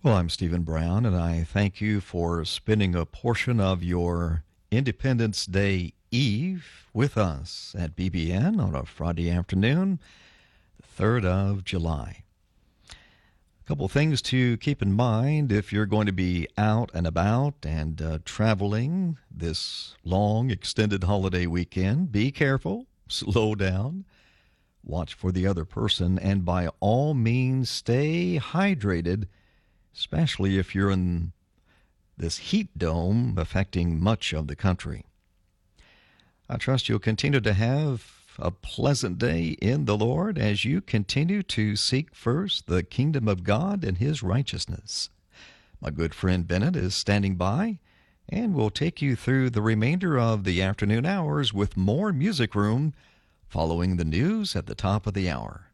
Well, I'm Stephen Brown, and I thank you for spending a portion of your Independence Day Eve with us at BBN on a Friday afternoon, the 3rd of July. A couple things to keep in mind if you're going to be out and about and traveling this long, extended holiday weekend. Be careful, slow down, watch for the other person, and by all means, stay hydrated, especially if you're in this heat dome affecting much of the country. I trust you'll continue to have a pleasant day in the Lord as you continue to seek first the kingdom of God and His righteousness. My good friend Bennett is standing by and will take you through the remainder of the afternoon hours with more Music Room following the news at the top of the hour.